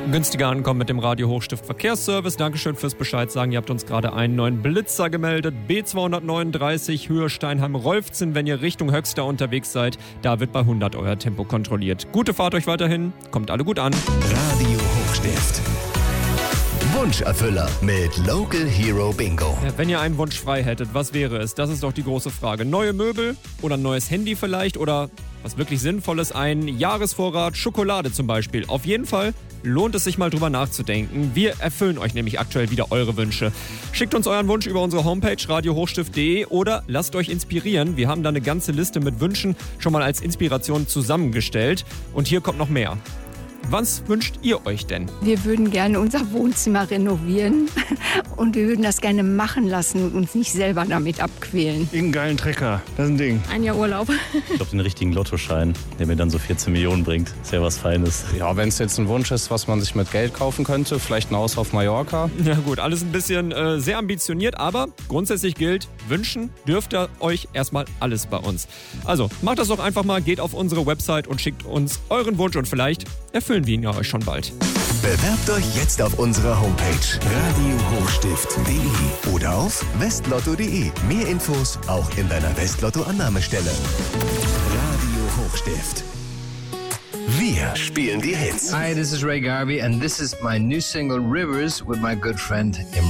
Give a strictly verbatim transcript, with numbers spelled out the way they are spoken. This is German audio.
Günstiger ankommen mit dem Radio Hochstift Verkehrsservice. Dankeschön fürs Bescheid sagen. Ihr habt uns gerade einen neuen Blitzer gemeldet. B zweihundertneununddreißig Höhe Steinheim-Rolfzen. Wenn ihr Richtung Höxter unterwegs seid, da wird bei hundert euer Tempo kontrolliert. Gute Fahrt euch weiterhin. Kommt alle gut an. Radio Hochstift. Wunscherfüller mit Local Hero Bingo. Ja, wenn ihr einen Wunsch frei hättet, was wäre es? Das ist doch die große Frage. Neue Möbel oder ein neues Handy vielleicht oder was wirklich Sinnvolles, ein Jahresvorrat Schokolade zum Beispiel. Auf jeden Fall lohnt es sich mal drüber nachzudenken. Wir erfüllen euch nämlich aktuell wieder eure Wünsche. Schickt uns euren Wunsch über unsere Homepage radio hochstift punkt de oder lasst euch inspirieren. Wir haben da eine ganze Liste mit Wünschen schon mal als Inspiration zusammengestellt. Und hier kommt noch mehr. Was wünscht ihr euch denn? Wir würden gerne unser Wohnzimmer renovieren und wir würden das gerne machen lassen und uns nicht selber damit abquälen. Irgendeinen geilen Trecker, das ist ein Ding. Ein Jahr Urlaub. Ich glaube, den richtigen Lottoschein, der mir dann so vierzehn Millionen bringt. Ist ja was Feines. Ja, wenn es jetzt ein Wunsch ist, was man sich mit Geld kaufen könnte, vielleicht ein Haus auf Mallorca. Ja gut, alles ein bisschen äh, sehr ambitioniert, aber grundsätzlich gilt, wünschen dürft ihr euch erstmal alles bei uns. Also, macht das doch einfach mal, geht auf unsere Website und schickt uns euren Wunsch und vielleicht erfüllen wir ihn ja euch schon bald. Bewerbt euch jetzt auf unserer Homepage radio hochstift punkt de oder auf westlotto punkt de. Mehr Infos auch in deiner Westlotto-Annahmestelle. Radio Hochstift. Wir spielen die Hits. Hi, this is Ray Garvey and this is my new single Rivers with my good friend Imran.